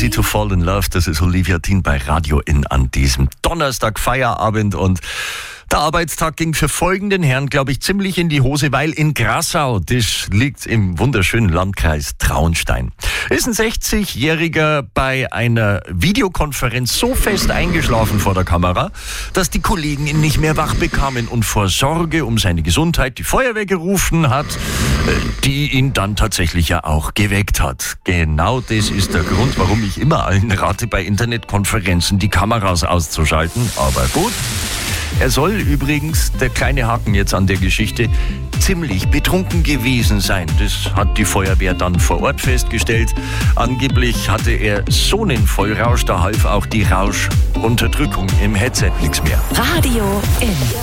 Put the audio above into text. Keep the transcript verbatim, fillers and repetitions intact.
Ready to Fall in Love, das ist Olivia Dean bei Radio In an diesem Donnerstag Feierabend. Und der Arbeitstag ging für folgenden Herrn, glaube ich, ziemlich in die Hose, weil in Grassau, das liegt im wunderschönen Landkreis Traunstein, ist ein sechzigjähriger bei einer Videokonferenz so fest eingeschlafen vor der Kamera, dass die Kollegen ihn nicht mehr wach bekamen und vor Sorge um seine Gesundheit die Feuerwehr gerufen hat, die ihn dann tatsächlich ja auch geweckt hat. Genau das ist der Grund, warum ich immer allen rate, bei Internetkonferenzen die Kameras auszuschalten. Aber gut. Er soll übrigens, der kleine Haken jetzt an der Geschichte, ziemlich betrunken gewesen sein. Das hat die Feuerwehr dann vor Ort festgestellt. Angeblich hatte er so einen Vollrausch, da half auch die Rauschunterdrückung im Headset nichts mehr. Radio In.